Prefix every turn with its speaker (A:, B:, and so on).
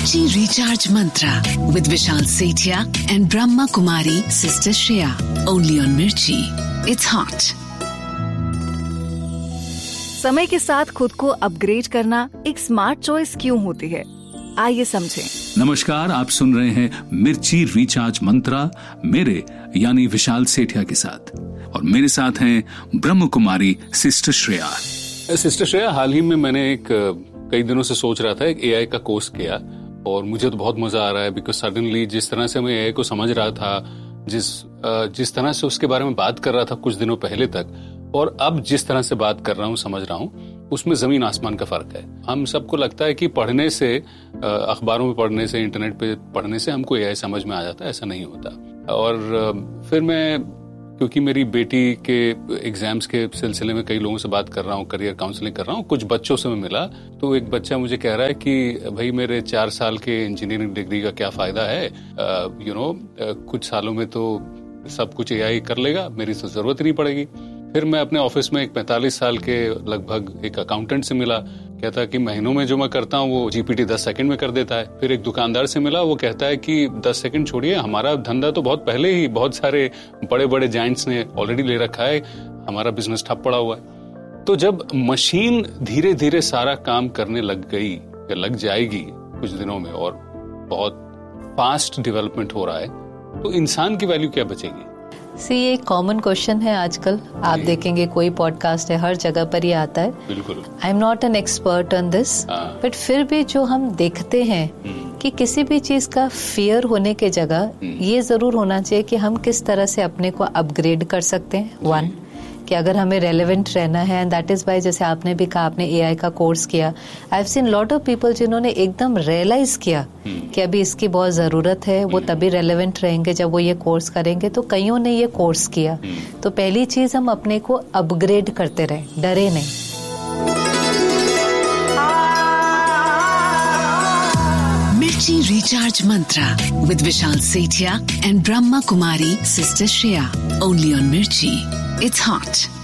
A: Mirchi Recharge Mantra with Vishal Sethia and Brahma Kumari Sister Shreya. Only on Mirchi. It's hot.
B: समय के साथ खुद को upgrade करना एक स्मार्ट चॉइस क्यों होती है, आइए समझें।
C: नमस्कार, आप सुन रहे हैं मिर्ची रिचार्ज मंत्रा मेरे यानी विशाल सेठिया के साथ, और मेरे साथ हैं ब्रह्म कुमारी सिस्टर श्रेया।
D: सिस्टर श्रेया, हाल ही में मैंने कई दिनों से सोच रहा था एक एआई का कोर्स किया, और मुझे तो बहुत मजा आ रहा है बिकॉज सडनली जिस तरह से मैं एआई को समझ रहा था, जिस तरह से उसके बारे में बात कर रहा था कुछ दिनों पहले तक, और अब जिस तरह से बात कर रहा हूँ, समझ रहा हूँ, उसमें जमीन आसमान का फर्क है। हम सबको लगता है कि पढ़ने से, अखबारों में पढ़ने से, इंटरनेट पे पढ़ने से हमको एआई समझ में आ जाता है, ऐसा नहीं होता। और फिर मैं, क्योंकि मेरी बेटी के एग्जाम्स के सिलसिले में कई लोगों से बात कर रहा हूँ, करियर काउंसलिंग कर रहा हूँ, कुछ बच्चों से मैं मिला, तो एक बच्चा मुझे कह रहा है कि भाई मेरे 4 साल के इंजीनियरिंग डिग्री का क्या फायदा है, कुछ सालों में तो सब कुछ एआई कर लेगा, मेरी तो जरूरत नहीं पड़ेगी। फिर मैं अपने ऑफिस में एक 45 साल के लगभग एक अकाउंटेंट से मिला, कहता है कि महीनों में जो मैं करता हूँ वो जीपीटी 10 सेकंड में कर देता है। फिर एक दुकानदार से मिला, वो कहता है कि 10 सेकंड छोड़िए, हमारा धंधा तो बहुत पहले ही बहुत सारे बड़े बड़े जायंट्स ने ऑलरेडी ले रखा है, हमारा बिजनेस ठप पड़ा हुआ है। तो जब मशीन धीरे धीरे सारा काम करने लग गई या लग जाएगी कुछ दिनों में, और बहुत फास्ट डेवलपमेंट हो रहा है, तो इंसान की वैल्यू क्या बचेगी?
E: ये एक कॉमन क्वेश्चन है आजकल। आप देखेंगे कोई पॉडकास्ट है, हर जगह पर ही आता है।
D: बिल्कुल।
E: I am not an expert on this, but फिर भी जो हम देखते हैं कि किसी भी चीज का फियर होने के जगह ये जरूर होना चाहिए कि हम किस तरह से अपने को अपग्रेड कर सकते हैं। वन, कि अगर हमें रेलेवेंट रहना है, एंड दैट इज वाई, जैसे आपने भी कहा, आपने एआई का कोर्स किया। I have seen lot of people जिन्होंने एकदम रियलाइज किया कि अभी इसकी बहुत जरूरत है, वो तभी रेलेवेंट रहेंगे जब वो ये कोर्स करेंगे। तो कईयों ने ये कोर्स किया। तो पहली चीज, हम अपने को अपग्रेड करते रहे, डरे नहीं।
A: Mirchi Recharge Mantra with Vishal Sethia and Brahma Kumari Sister Shreya. Only on Mirchi. It's hot.